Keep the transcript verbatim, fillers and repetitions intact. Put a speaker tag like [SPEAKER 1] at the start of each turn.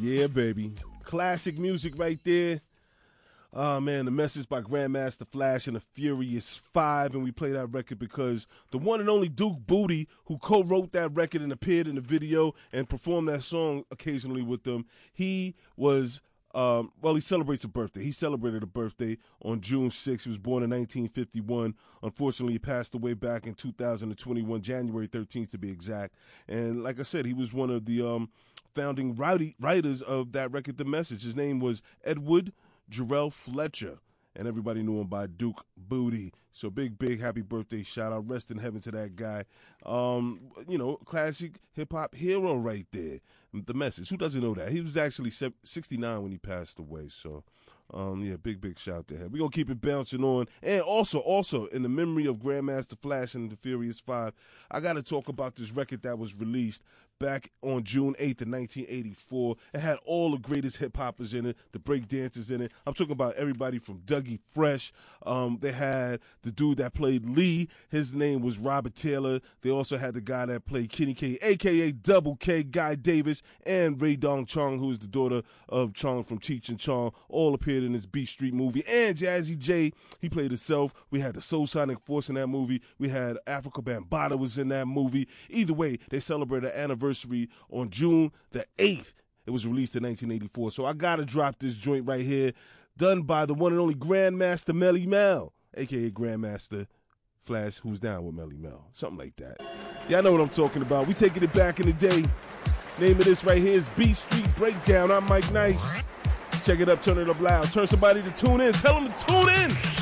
[SPEAKER 1] Yeah, baby. Classic music right there. Oh, man, The Message by Grandmaster Flash and the Furious Five. And we play that record because the one and only Duke Booty, who co-wrote that record and appeared in the video and performed that song occasionally with them, he was, um, well, he celebrates a birthday. He celebrated a birthday on June sixth. He was born in nineteen fifty-one. Unfortunately, he passed away back in two thousand twenty-one, January thirteenth to be exact. And like I said, he was one of the um, founding writers of that record, The Message. His name was Edward Jarrell Fletcher, and everybody knew him by Duke Booty. So big, big happy birthday shout out. Rest in heaven to that guy. Um, you know, classic hip-hop hero right there. The Message. Who doesn't know that? He was actually sixty-nine when he passed away. So, um, yeah, big, big shout to him. We're going to keep it bouncing on. And also, also, in the memory of Grandmaster Flash and the Furious Five, I got to talk about this record that was released back on June eighth of nineteen eighty-four. It had all the greatest hip-hoppers in it, the break dancers in it. I'm talking about everybody from Dougie Fresh. Um, they had the dude that played Lee. His name was Robert Taylor. They also had the guy that played Kenny K, a k a. Double K, Guy Davis, and Ray Dong Chong, who is the daughter of Chong from Cheech and Chong, all appeared in this Beat Street movie. And Jazzy J, he played himself. We had the Soul Sonic Force in that movie. We had Africa Bambaataa was in that movie. Either way, they celebrated an anniversary on June the eighth. It was released in nineteen eighty-four. So I got to drop this joint right here, done by the one and only Grandmaster Melly Mel, a k a. Grandmaster Flash, who's down with Melly Mel. Something like that. Y'all know what I'm talking about. We taking it back in the day. Name of this right here is Beat Street Breakdown. I'm Mike Nice. Check it up, turn it up loud. Turn somebody to tune in. Tell them to tune in.